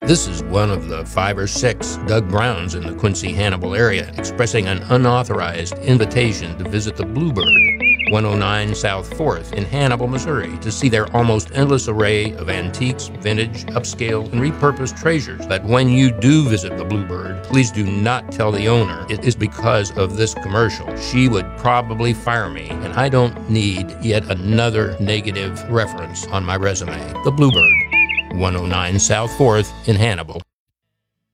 This is one of the 5 or 6 Doug Browns in the Quincy Hannibal area expressing an unauthorized invitation to visit the Bluebird, 109 South 4th in Hannibal, Missouri, to see their almost endless array of antiques, vintage, upscale, and repurposed treasures. But when you do visit the Bluebird, please do not tell the owner it is because of this commercial. She would probably fire me, and I don't need yet another negative reference on my resume. The Bluebird, 109 South 4th in Hannibal.